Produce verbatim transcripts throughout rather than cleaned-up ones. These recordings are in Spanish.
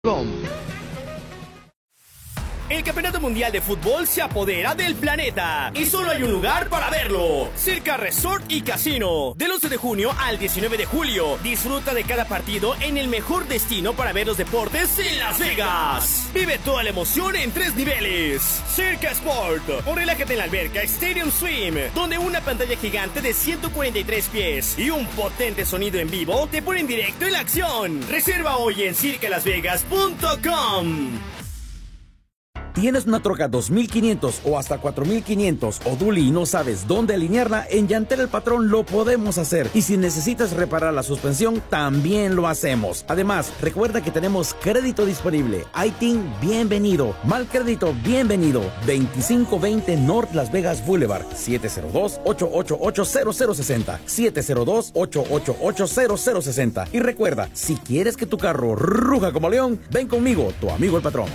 El Campeonato Mundial de Fútbol se apodera del planeta y solo hay un lugar para verlo: Circa Resort y Casino. Del once de junio al diecinueve de julio, disfruta de cada partido en el mejor destino para ver los deportes en Las Vegas. Vive toda la emoción en tres niveles. Circa Sport, o relájate en la alberca Stadium Swim, donde una pantalla gigante de ciento cuarenta y tres pies y un potente sonido en vivo te ponen directo en la acción. Reserva hoy en circa las vegas punto com. ¿Tienes una troca dos mil quinientos o hasta cuatro mil quinientos o dually y no sabes dónde alinearla? En Llantera El Patrón lo podemos hacer. Y si necesitas reparar la suspensión, también lo hacemos. Además, recuerda que tenemos crédito disponible. I T I N, bienvenido. Mal crédito, bienvenido. veinticinco veinte North Las Vegas Boulevard. siete cero dos, ocho ocho ocho, cero cero seis cero. siete cero dos, ocho ocho ocho, cero cero seis cero. Y recuerda, si quieres que tu carro ruja como león, ven conmigo, tu amigo el patrón.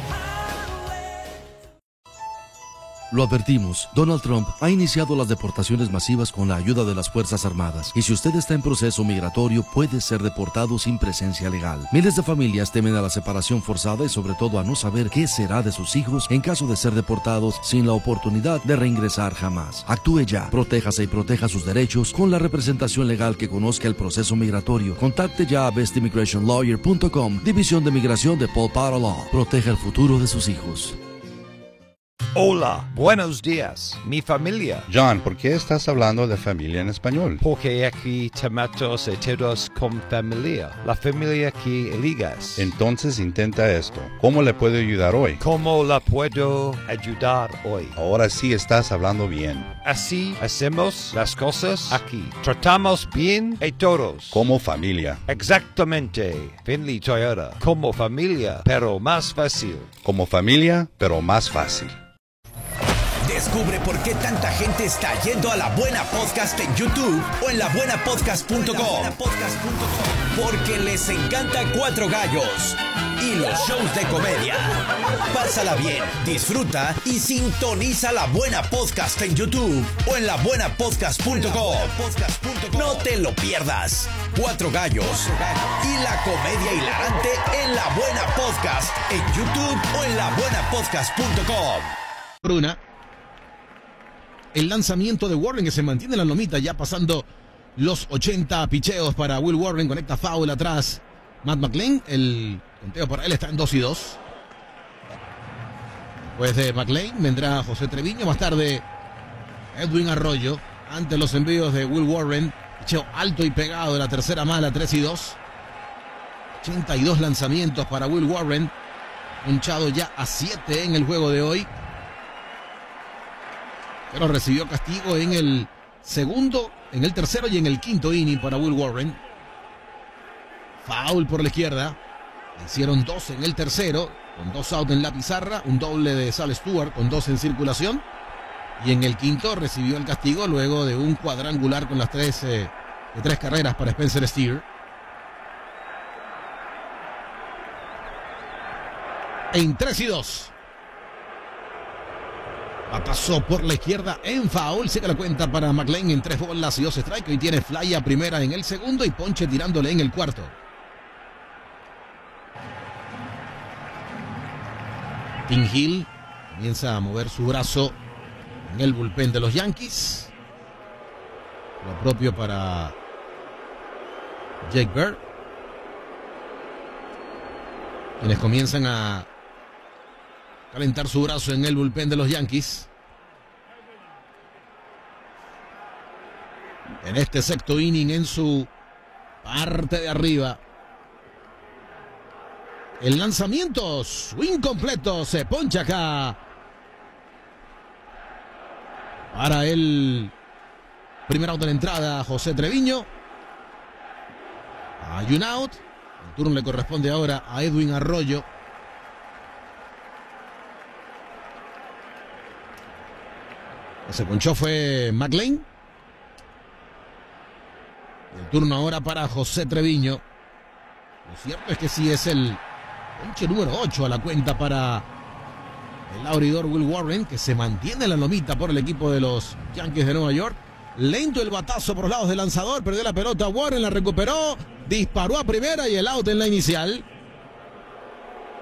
Lo advertimos, Donald Trump ha iniciado las deportaciones masivas con la ayuda de las Fuerzas Armadas, y si usted está en proceso migratorio puede ser deportado sin presencia legal. Miles de familias temen a la separación forzada y sobre todo a no saber qué será de sus hijos en caso de ser deportados sin la oportunidad de reingresar jamás. Actúe ya, protéjase y proteja sus derechos con la representación legal que conozca el proceso migratorio. Contacte ya a best immigration lawyer punto com, División de Migración de Paul Potter Law. Proteja el futuro de sus hijos. Hola, buenos días, mi familia. John, ¿por qué estás hablando de familia en español? Porque aquí tomamos todos con familia, la familia que eligas. Entonces intenta esto. ¿Cómo le puedo ayudar hoy? ¿Cómo la puedo ayudar hoy? Ahora sí estás hablando bien. Así hacemos las cosas aquí. Tratamos bien a todos. Como familia. Exactamente. Finley Toyota. Como familia, pero más fácil. Como familia, pero más fácil. Descubre por qué tanta gente está yendo a La Buena Podcast en YouTube o en la buena podcast punto com. Porque les encanta Cuatro Gallos y los shows de comedia. Pásala bien, disfruta y sintoniza La Buena Podcast en YouTube o en la buena podcast punto com. No te lo pierdas. Cuatro Gallos y la comedia hilarante en La Buena Podcast en YouTube o en la buena podcast punto com. Bruna. El lanzamiento de Warren, que se mantiene en la lomita ya pasando los ochenta picheos para Will Warren. Conecta foul atrás Matt McLain. El conteo para él está en dos y dos. Después de McLain vendrá José Treviño. Más tarde Edwin Arroyo. Ante los envíos de Will Warren. Picheo alto y pegado de la tercera mala, tres y dos. ochenta y dos lanzamientos para Will Warren. Punchado ya a siete en el juego de hoy. Pero recibió castigo en el segundo, en el tercero y en el quinto inning para Will Warren. Foul por la izquierda. Hicieron dos en el tercero, con dos out en la pizarra. Un doble de Sal Stewart con dos en circulación. Y en el quinto recibió el castigo luego de un cuadrangular con las tres, eh, de tres carreras para Spencer Steer. En tres y dos. La pasó por la izquierda en foul. Sigue la cuenta para McLain en tres bolas y dos strikes. Hoy tiene fly a primera en el segundo y ponche tirándole en el cuarto. Tim Hill comienza a mover su brazo en el bullpen de los Yankees. Lo propio para Jake Bird, quienes comienzan a calentar su brazo en el bullpen de los Yankees. En este sexto inning, en su parte de arriba. El lanzamiento, swing completo, se poncha acá. Para el primer out de la entrada, José Treviño. Hay un out. El turno le corresponde ahora a Edwin Arroyo. Se ponchó fue McLain. El turno ahora para José Treviño. Lo cierto es que sí es el ponche número ocho a la cuenta para el abridor Will Warren, que se mantiene en la lomita por el equipo de los Yankees de Nueva York. Lento el batazo por los lados del lanzador. Perdió la pelota. Warren la recuperó. Disparó a primera y el out en la inicial.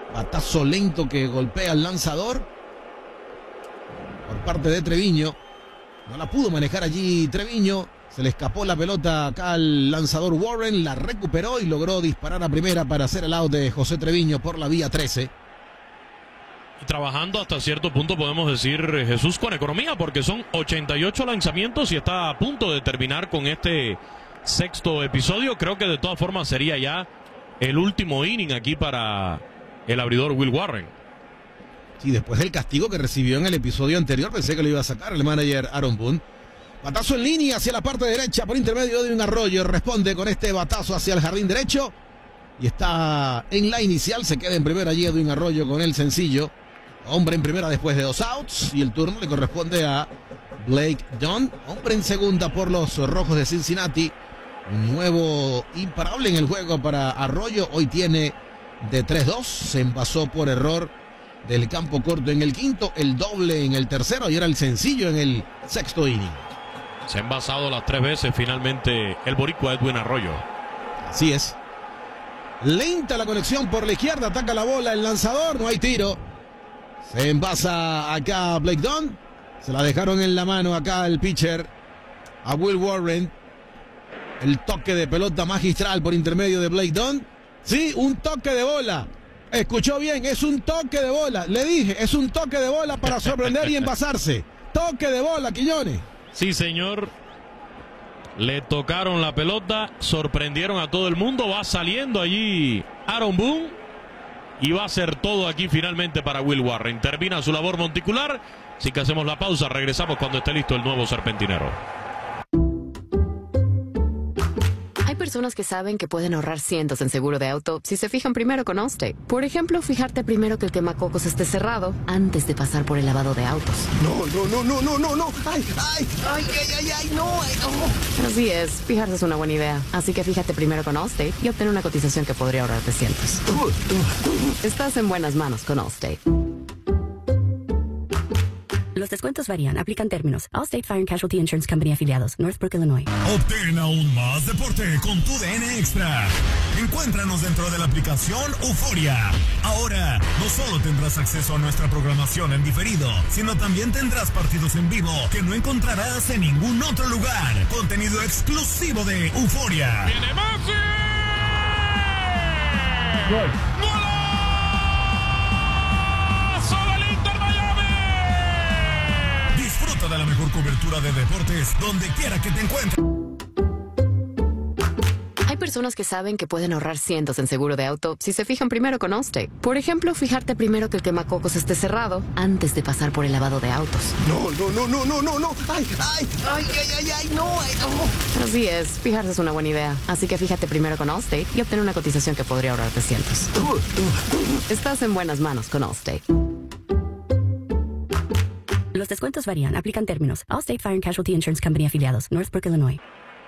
Batazo lento que golpea al lanzador por parte de Treviño. No la pudo manejar allí Treviño. Se le escapó la pelota acá al lanzador Warren. La recuperó y logró disparar a primera para hacer el out de José Treviño por la vía trece. Y trabajando hasta cierto punto, podemos decir, Jesús, con economía, porque son ochenta y ocho lanzamientos y está a punto de terminar con este sexto episodio. Creo que de todas formas sería ya el último inning aquí para el abridor Will Warren. Sí, después del castigo que recibió en el episodio anterior, pensé que lo iba a sacar el manager Aaron Boone. Batazo en línea hacia la parte derecha por intermedio de un Arroyo. Responde con este batazo hacia el jardín derecho. Y está en la inicial. Se queda en primera allí Edwin Arroyo con el sencillo. Hombre en primera después de dos outs. Y el turno le corresponde a Blake Dunn. Hombre en segunda por los Rojos de Cincinnati. Un nuevo imparable en el juego para Arroyo. Hoy tiene de tres dos. Se envasó por error del campo corto en el quinto. El doble en el tercero. Y era el sencillo en el sexto inning. Se ha envasado las tres veces finalmente el boricua Edwin Arroyo. Así es. Lenta la conexión por la izquierda. Ataca la bola el lanzador. No hay tiro. Se envasa acá Blake Dunn. Se la dejaron en la mano acá el pitcher a Will Warren. El toque de pelota magistral por intermedio de Blake Dunn. Sí, un toque de bola. Escuchó bien, es un toque de bola. Le dije, es un toque de bola para sorprender y envasarse. Toque de bola, Quiñones. Sí, señor. Le tocaron la pelota, sorprendieron a todo el mundo. Va saliendo allí Aaron Boone y va a ser todo aquí finalmente para Will Warren. Termina su labor monticular. Así que hacemos la pausa. Regresamos cuando esté listo el nuevo serpentinero. Hay personas que saben que pueden ahorrar cientos en seguro de auto si se fijan primero con Allstate. Por ejemplo, fijarte primero que el quemacocos esté cerrado antes de pasar por el lavado de autos. No, no, no, no, no, no, no. Ay, ay, ay, ay, ay, ay, no, ay, no. Así es, fijarse es una buena idea. Así que fíjate primero con Allstate y obtén una cotización que podría ahorrarte cientos. Estás en buenas manos con Allstate. Los descuentos varían, aplican términos. Allstate Fire and Casualty Insurance Company afiliados, Northbrook, Illinois. Obtén aún más deporte con tu D N Extra. Encuéntranos dentro de la aplicación Euforia. Ahora, no solo tendrás acceso a nuestra programación en diferido, sino también tendrás partidos en vivo que no encontrarás en ningún otro lugar. Contenido exclusivo de Euforia. ¡Viene Messi! ¡Gol! De la mejor cobertura de deportes donde quiera que te encuentres. Hay personas que saben que pueden ahorrar cientos en seguro de auto si se fijan primero con Allstate. Por ejemplo, fijarte primero que el quemacocos esté cerrado antes de pasar por el lavado de autos. No, no, no, no, no, no, no. Ay, ay, ay, ay, ay, ay, no, ay, no. Así es, fijarse es una buena idea. Así que fíjate primero con Allstate y obtén una cotización que podría ahorrarte cientos. Estás en buenas manos con Allstate. Los descuentos varían, aplican términos. Allstate Fire and Casualty Insurance Company afiliados, Northbrook, Illinois.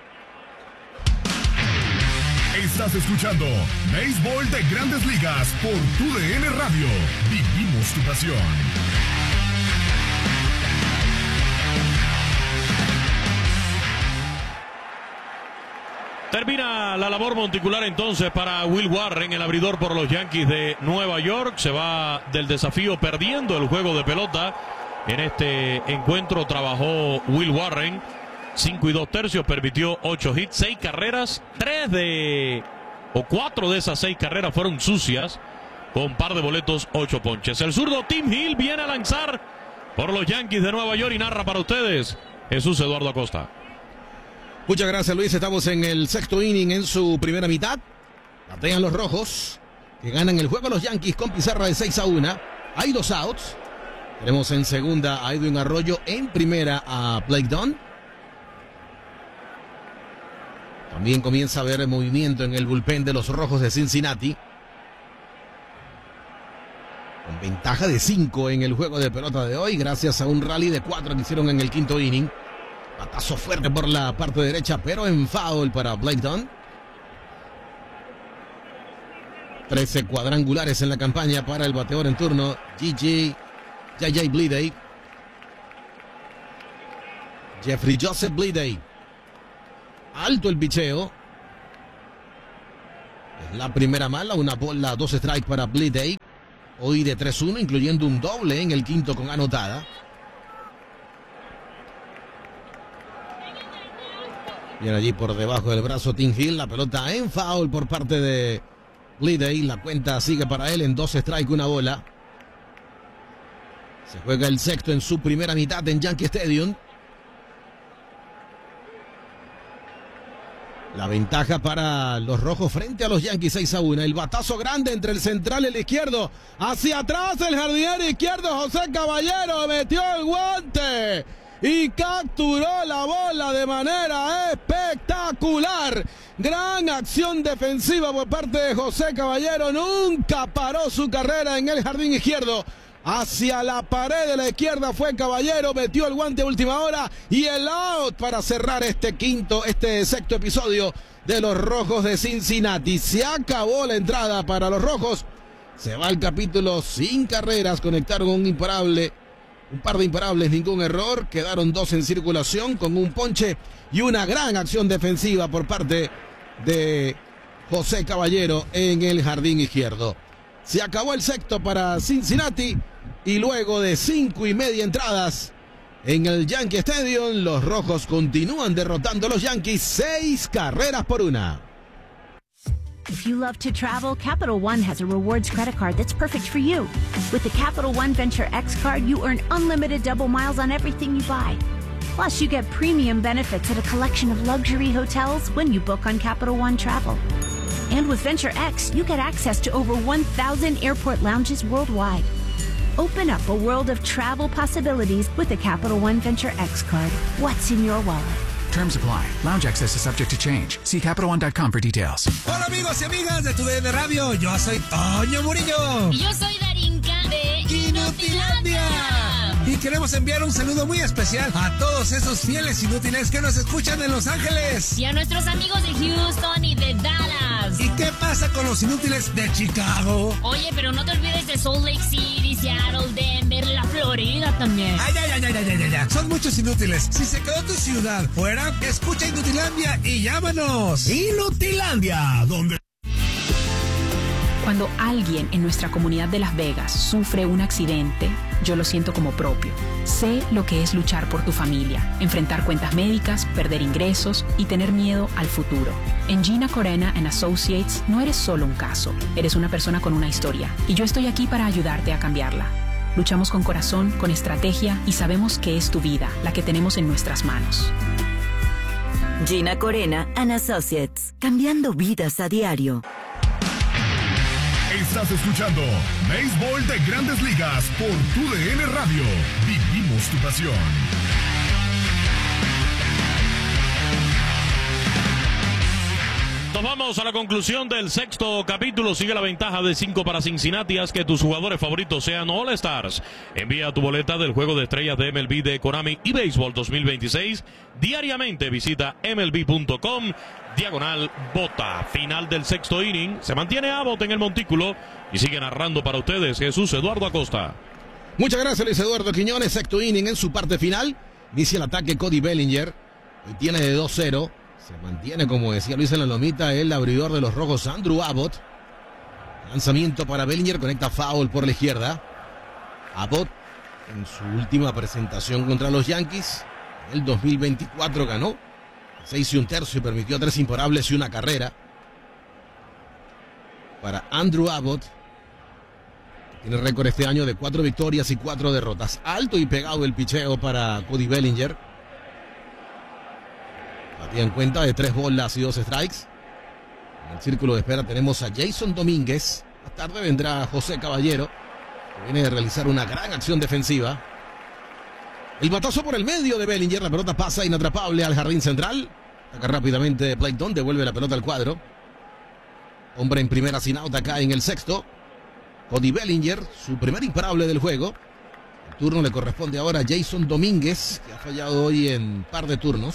Estás escuchando Béisbol de Grandes Ligas por tu D N Radio. Vivimos tu pasión. Termina la labor monticular entonces para Will Warren, el abridor por los Yankees de Nueva York. Se va del desafío perdiendo el juego de pelota. En este encuentro trabajó Will Warren, cinco y dos tercios, permitió ocho hits, seis carreras, tres de, o cuatro de esas seis carreras fueron sucias, con par de boletos, ocho ponches. El zurdo Tim Hill viene a lanzar por los Yankees de Nueva York y narra para ustedes Jesús Eduardo Acosta. Muchas gracias, Luis. Estamos en el sexto inning en su primera mitad. Batean los rojos, que ganan el juego a los Yankees con pizarra de seis a uno. Hay dos outs. Tenemos en segunda a Edwin Arroyo, en primera a Blake Dunn. También comienza a haber movimiento en el bullpen de los Rojos de Cincinnati. Con ventaja de cinco en el juego de pelota de hoy, gracias a un rally de cuatro que hicieron en el quinto inning. Batazo fuerte por la parte derecha, pero en foul para Blake Dunn. trece cuadrangulares en la campaña para el bateador en turno, G G. J J Bleday. Jeffrey Joseph Bleday. Alto el picheo. Es la primera mala, una bola, dos strikes para Bleday. hoy de tres uno, incluyendo un doble en el quinto con anotada. Viene allí por debajo del brazo Tim Hill, la pelota en foul por parte de Bleday. La cuenta sigue para él en dos strikes, una bola. Se juega el sexto en su primera mitad en Yankee Stadium. La ventaja para los rojos frente a los Yankees, seis a uno. El batazo grande entre el central y el izquierdo. Hacia atrás el jardinero izquierdo José Caballero metió el guante y capturó la bola de manera espectacular. Gran acción defensiva por parte de José Caballero. Nunca paró su carrera en el jardín izquierdo. Hacia la pared de la izquierda fue Caballero, metió el guante a última hora y el out para cerrar este quinto, este sexto episodio de los Rojos de Cincinnati. Se acabó la entrada para los Rojos. Se va el capítulo sin carreras, conectaron un imparable, un par de imparables, ningún error. Quedaron dos en circulación con un ponche y una gran acción defensiva por parte de José Caballero en el jardín izquierdo. Se acabó el sexto para Cincinnati y luego de cinco y media entradas en el Yankee Stadium, los rojos continúan derrotando a los Yankees seis carreras por una. If you love to travel, Capital One has a rewards credit card that's perfect for you. With the Capital One Venture X card, you earn unlimited double miles on everything you buy. Plus, you get premium benefits at a collection of luxury hotels when you book on Capital One Travel. And with Venture X, you get access to over one thousand airport lounges worldwide. Open up a world of travel possibilities with the Capital One Venture X card. What's in your wallet? Terms apply. Lounge access is subject to change. See Capital One dot com for details. Hola amigos y amigas de Tu D N Radio. Yo soy Toño Murillo. Y yo soy Darinka de Inutilandia. Y queremos enviar un saludo muy especial a todos esos fieles inútiles que nos escuchan en Los Ángeles. Y a nuestros amigos de Houston y de Dallas. ¿Y qué pasa con los inútiles de Chicago? Oye, pero no te olvides de Salt Lake City, Seattle, Denver, la Florida también. Ay, ay, ay, ay, ay, ay, ay. Son muchos inútiles. Si se quedó tu ciudad fuera, escucha Inutilandia y llámanos. Inutilandia, donde... Cuando alguien en nuestra comunidad de Las Vegas sufre un accidente, yo lo siento como propio. Sé lo que es luchar por tu familia, enfrentar cuentas médicas, perder ingresos y tener miedo al futuro. En Gina Corena and Associates no eres solo un caso, eres una persona con una historia y yo estoy aquí para ayudarte a cambiarla. Luchamos con corazón, con estrategia y sabemos que es tu vida la que tenemos en nuestras manos. Gina Corena and Associates, cambiando vidas a diario. Estás escuchando Béisbol de Grandes Ligas por Tu D N Radio. Vivimos tu pasión. Nos vamos a la conclusión del sexto capítulo. Sigue la ventaja de cinco para Cincinnati. Haz que tus jugadores favoritos sean All-Stars. Envía tu boleta del Juego de Estrellas de M L B de Konami y Béisbol dos mil veintiséis. Diariamente visita M L B punto com. Diagonal Bota. Final del sexto inning. Se mantiene Abbott en el montículo y sigue narrando para ustedes Jesús Eduardo Acosta. Muchas gracias, Luis Eduardo Quiñones. Sexto inning en su parte final. Inicia el ataque Cody Bellinger. Hoy tiene de dos cero. Se mantiene, como decía Luis en la lomita, el abridor de los rojos, Andrew Abbott. Lanzamiento para Bellinger. Conecta foul por la izquierda. Abbott, en su última presentación contra los Yankees, en el dos mil veinticuatro ganó seis y un tercio y permitió tres imparables y una carrera. Para Andrew Abbott, tiene récord este año de cuatro victorias y cuatro derrotas. Alto y pegado el picheo para Cody Bellinger. Batida en cuenta de tres bolas y dos strikes. En el círculo de espera tenemos a Jason Domínguez. Más tarde vendrá José Caballero, que viene de realizar una gran acción defensiva. El batazo por el medio de Bellinger. La pelota pasa inatrapable al jardín central. Ataca rápidamente Playton. Devuelve la pelota al cuadro. Hombre en primera sin out acá en el sexto. Cody Bellinger, su primer imparable del juego. El turno le corresponde ahora a Jason Domínguez, que ha fallado hoy en par de turnos.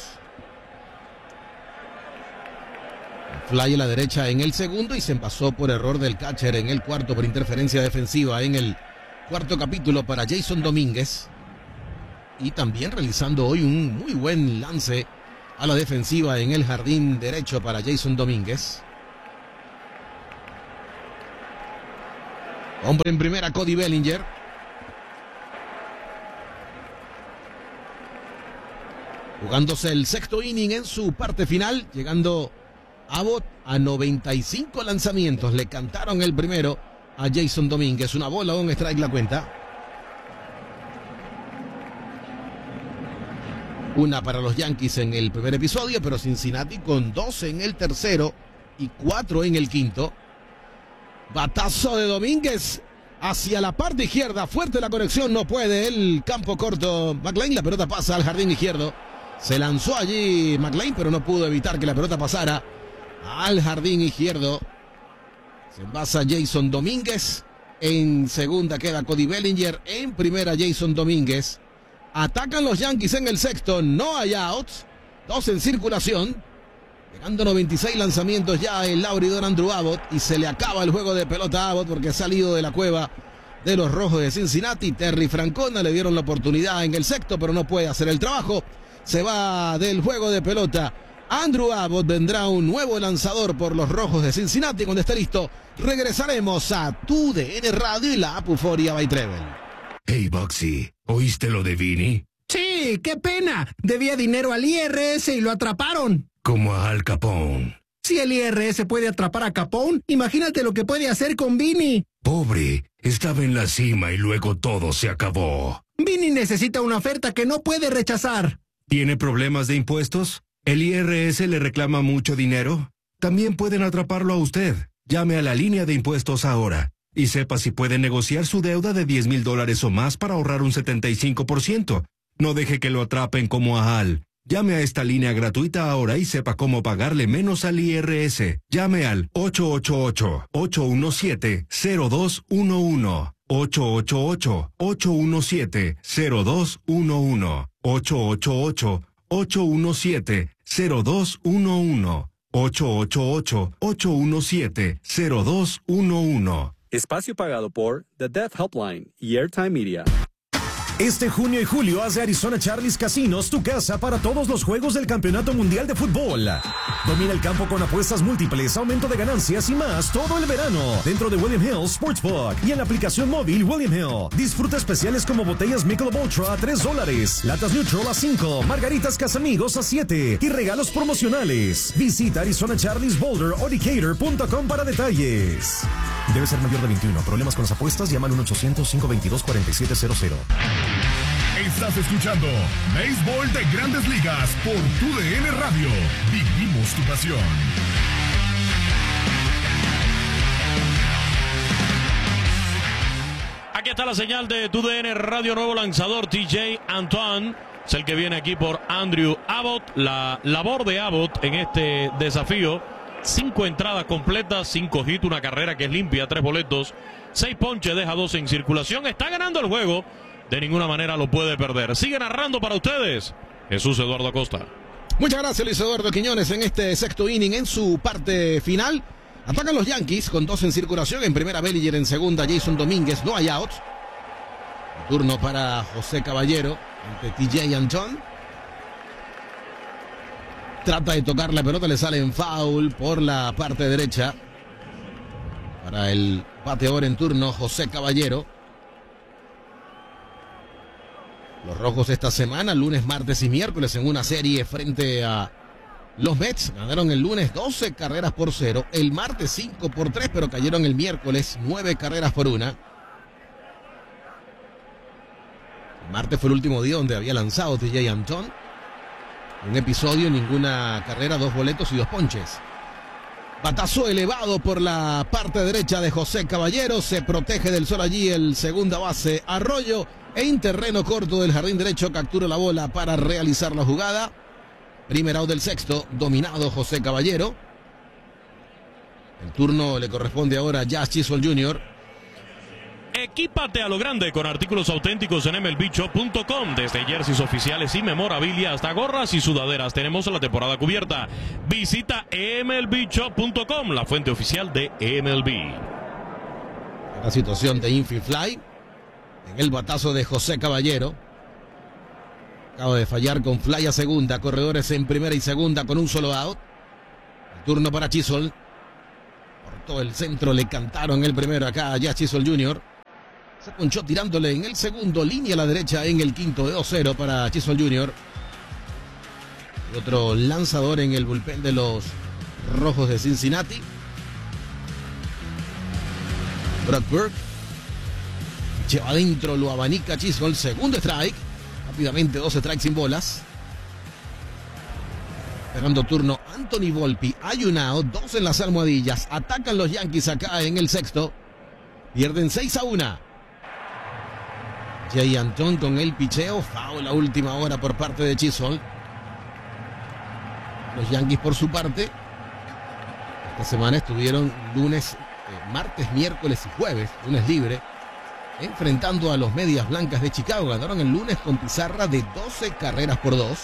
Fly a la derecha en el segundo y se pasó por error del catcher en el cuarto por interferencia defensiva en el cuarto capítulo para Jason Domínguez. Y también realizando hoy un muy buen lance a la defensiva en el jardín derecho para Jason Domínguez. Hombre en primera, Cody Bellinger. Jugándose el sexto inning en su parte final, llegando Abbott a noventa y cinco lanzamientos. Le cantaron el primero a Jason Domínguez. Una bola, un strike la cuenta. Una para los Yankees en el primer episodio, pero Cincinnati con doce en el tercero y cuatro en el quinto. Batazo de Domínguez hacia la parte izquierda. Fuerte la conexión, no puede. El campo corto. McLean, la pelota pasa al jardín izquierdo. Se lanzó allí McLean, pero no pudo evitar que la pelota pasara al jardín izquierdo. Se envasa Jason Domínguez. En segunda queda Cody Bellinger. En primera Jason Domínguez. Atacan los Yankees en el sexto. No hay outs. Dos en circulación. Llegando a noventa y seis lanzamientos ya el abridor Andrew Abbott. Y se le acaba el juego de pelota a Abbott porque ha salido de la cueva de los Rojos de Cincinnati. Terry Francona le dieron la oportunidad en el sexto, pero no puede hacer el trabajo. Se va del juego de pelota Andrew Abbott. Vendrá un nuevo lanzador por los Rojos de Cincinnati. Cuando esté listo, regresaremos a Tu D N Radio y la app Euforia by Treble. Hey, Boxy, ¿oíste lo de Vinny? Sí, qué pena. Debía dinero al I R S y lo atraparon. Como a Al Capone. Si el I R S puede atrapar a Capone, imagínate lo que puede hacer con Vinny. Pobre, estaba en la cima y luego todo se acabó. Vinny necesita una oferta que no puede rechazar. ¿Tiene problemas de impuestos? ¿El I R S le reclama mucho dinero? También pueden atraparlo a usted. Llame a la línea de impuestos ahora y sepa si puede negociar su deuda de diez mil dólares o más para ahorrar un setenta y cinco por ciento. No deje que lo atrapen como a Al. Llame a esta línea gratuita ahora y sepa cómo pagarle menos al I R S. Llame al ocho ocho ocho, ocho uno siete, cero dos uno uno. ocho ocho ocho, ocho uno siete, cero dos uno uno. ocho ocho ocho, ocho uno siete, cero dos uno uno. ocho ocho ocho, ocho uno siete, cero dos uno uno. Espacio pagado por The Death Helpline y Airtime Media. Este junio y julio haz de Arizona Charlie's Casinos tu casa para todos los juegos del Campeonato Mundial de Fútbol. Domina el campo con apuestas múltiples, aumento de ganancias y más todo el verano dentro de William Hill Sportsbook y en la aplicación móvil William Hill. Disfruta especiales como botellas Michelob Ultra a tres dólares, latas Neutral a cinco, margaritas Casamigos a siete y regalos promocionales. Visita Arizona Charlie's Boulder o Decatur punto com para detalles. Debe ser mayor de veintiuno. Problemas con las apuestas, llama al uno ochocientos, cinco veintidós, cuarenta y siete cero cero. Estás escuchando Béisbol de Grandes Ligas por Tu D N Radio. Vivimos tu pasión. Aquí está la señal de Tu D N Radio. Nuevo lanzador T J Antoine es el que viene aquí por Andrew Abbott. La labor de Abbott en este desafío: cinco entradas completas, cinco hits, una carrera que es limpia, tres boletos, seis ponches, deja dos en circulación. Está ganando el juego. De ninguna manera lo puede perder. Sigue narrando para ustedes Jesús Eduardo Acosta. Muchas gracias, Luis Eduardo Quiñones. En este sexto inning, en su parte final, atacan los Yankees con dos en circulación. En primera Bellinger, en segunda Jason Domínguez. No hay outs. Turno para José Caballero ante T J Antón. Trata de tocar la pelota, le sale en foul por la parte derecha. Para el bateador en turno, José Caballero. Los Rojos esta semana, lunes, martes y miércoles, en una serie frente a los Mets. Ganaron el lunes doce carreras por cero, el martes cinco por tres, pero cayeron el miércoles nueve carreras por una. El martes fue el último día donde había lanzado T J Antón. Un episodio, ninguna carrera, dos boletos y dos ponches. Batazo elevado por la parte derecha de José Caballero. Se protege del sol allí el segunda base Arroyo. En terreno corto del jardín derecho captura la bola para realizar la jugada. Primer out del sexto, dominado José Caballero. El turno le corresponde ahora a Jazz Chisholm junior Equípate a lo grande con artículos auténticos en M L B Shop punto com. Desde jerseys oficiales y memorabilia hasta gorras y sudaderas, tenemos la temporada cubierta. Visita M L B Shop punto com, la fuente oficial de M L B. La situación de infield fly en el batazo de José Caballero. Acaba de fallar con fly a segunda. Corredores en primera y segunda con un solo out. El turno para Chisholm. Directo el centro, le cantaron el primero acá a Jazz Chisholm junior Se ponchó tirándole en el segundo, línea a la derecha en el quinto de dos cero para Chisholm junior Y otro lanzador en el bullpen de los Rojos de Cincinnati. Brock Burke lleva adentro, lo abanica Chisholm, segundo strike. Rápidamente dos strikes sin bolas. Esperando turno Anthony Volpi. Hay un out, dos en las almohadillas. Atacan los Yankees acá en el sexto. Pierden seis a uno. Jay Antón con el picheo. Foul la última hora por parte de Chisholm. Los Yankees por su parte esta semana estuvieron lunes, eh, martes, miércoles y jueves, lunes libre, enfrentando a los Medias Blancas de Chicago. Ganaron el lunes con pizarra de doce carreras por dos.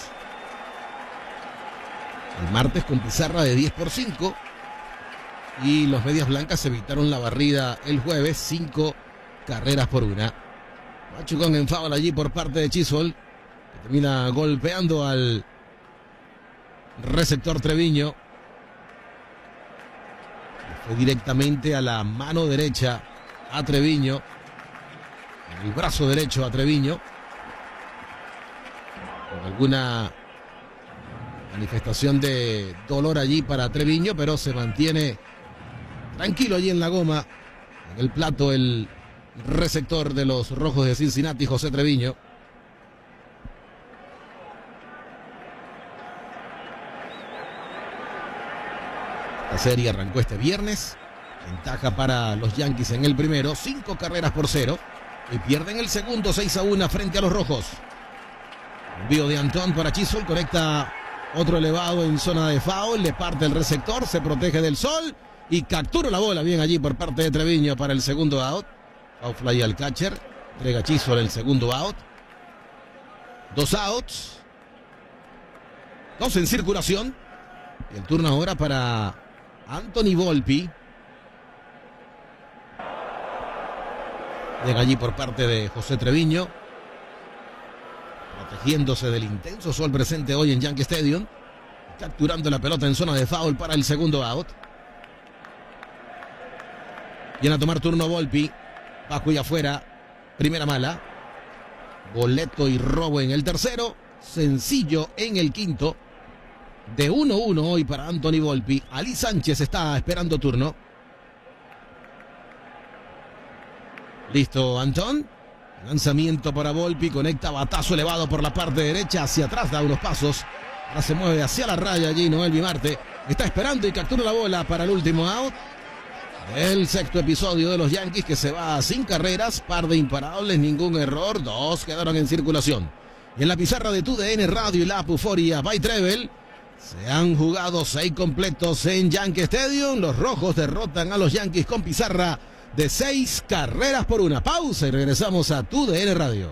El martes con pizarra de diez por cinco. Y los Medias Blancas evitaron la barrida el jueves, cinco carreras por una. Machucón en foul allí por parte de Chisholm, que termina golpeando al receptor Treviño. Fue directamente a la mano derecha a Treviño, en el brazo derecho a Treviño, con alguna manifestación de dolor allí para Treviño, pero se mantiene tranquilo allí en la goma, en el plato, el receptor de los Rojos de Cincinnati, José Treviño. La serie arrancó este viernes. Ventaja para los Yankees en el primero, cinco carreras por cero. Y pierden el segundo, seis a uno frente a los Rojos. Envío de Antón para Chisholm, conecta otro elevado en zona de foul, le parte el receptor, se protege del sol y captura la bola bien allí por parte de Treviño para el segundo out. Foul fly al catcher, entrega Chisholm el segundo out. Dos outs, dos en circulación. Y el turno ahora para Anthony Volpi. Llega allí por parte de José Treviño, protegiéndose del intenso sol presente hoy en Yankee Stadium, capturando la pelota en zona de foul para el segundo out. Viene a tomar turno Volpi, bajo y afuera, primera mala, boleto y robo en el tercero, sencillo en el quinto. De uno uno hoy para Anthony Volpi. Ali Sánchez está esperando turno. Listo, Antón. Lanzamiento para Volpi. Conecta batazo elevado por la parte derecha. Hacia atrás da unos pasos. Ahora se mueve hacia la raya allí Noel Vimarte. Está esperando y captura la bola para el último out. El sexto episodio de los Yankees, que se va sin carreras. Par de imparables, ningún error. Dos quedaron en circulación. Y en la pizarra de Tu D N Radio y la app Euforia by Trevel, se han jugado seis completos en Yankee Stadium. Los Rojos derrotan a los Yankees con pizarra de seis carreras por una. Pausa y regresamos a Tu D N Radio.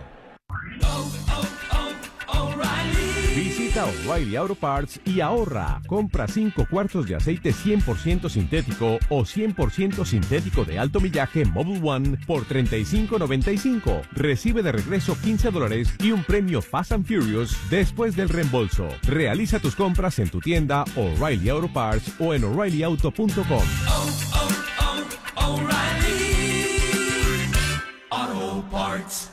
Visita O'Reilly Auto Parts y ahorra. Compra cinco cuartos de aceite cien por ciento sintético o cien por ciento sintético de alto millaje Mobil One por treinta y cinco noventa y cinco. Recibe de regreso quince dólares y un premio Fast and Furious después del reembolso. Realiza tus compras en tu tienda O'Reilly Auto Parts o en O'Reilly Auto punto com. Oh, oh, oh, O'Reilly Auto Parts.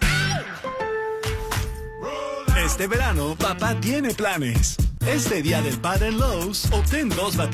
Este verano, papá tiene planes. Este día del padre en Lowe's, obtén dos baterías